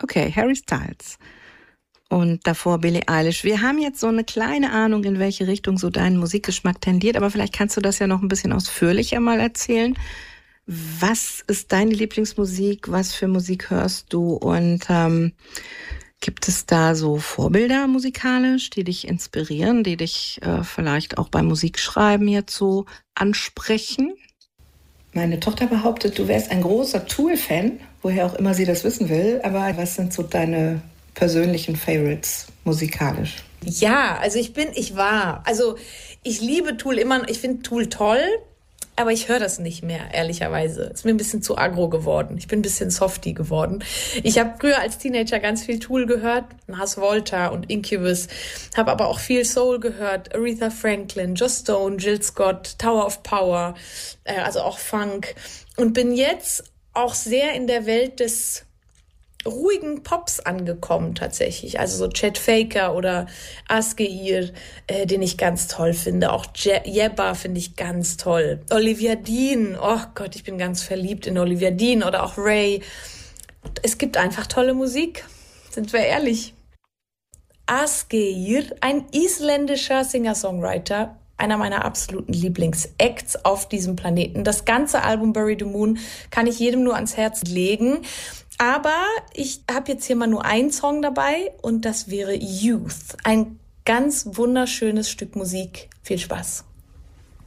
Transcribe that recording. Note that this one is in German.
Okay, Harry Styles. Und davor Billie Eilish. Wir haben jetzt so eine kleine Ahnung, in welche Richtung so dein Musikgeschmack tendiert, aber vielleicht kannst du das ja noch ein bisschen ausführlicher mal erzählen. Was ist deine Lieblingsmusik? Was für Musik hörst du? Und gibt es da so Vorbilder musikalisch, die dich inspirieren, die dich vielleicht auch beim Musikschreiben jetzt so ansprechen? Meine Tochter behauptet, du wärst ein großer Tool-Fan, woher auch immer sie das wissen will. Aber was sind so deine persönlichen Favorites musikalisch? Ja, also ich liebe Tool immer, ich finde Tool toll, aber ich höre das nicht mehr, ehrlicherweise. Ist mir ein bisschen zu aggro geworden. Ich bin ein bisschen softy geworden. Ich habe früher als Teenager ganz viel Tool gehört, Nas Volta und Incubus, habe aber auch viel Soul gehört, Aretha Franklin, Joss Stone, Jill Scott, Tower of Power, also auch Funk, und bin jetzt auch sehr in der Welt des ruhigen Pops angekommen tatsächlich. Also so Chet Faker oder Asgeir, den ich ganz toll finde. Auch Yebba finde ich ganz toll. Olivia Dean, oh Gott, ich bin ganz verliebt in Olivia Dean oder auch Ray. Es gibt einfach tolle Musik, sind wir ehrlich. Asgeir, ein isländischer Singer-Songwriter, einer meiner absoluten Lieblingsacts auf diesem Planeten. Das ganze Album Bury the Moon kann ich jedem nur ans Herz legen. Aber ich habe jetzt hier mal nur einen Song dabei und das wäre Youth. Ein ganz wunderschönes Stück Musik. Viel Spaß.